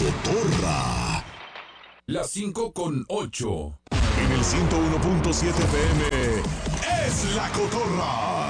Cotorra. Las 5:08. En el 101.7 FM es La Cotorra.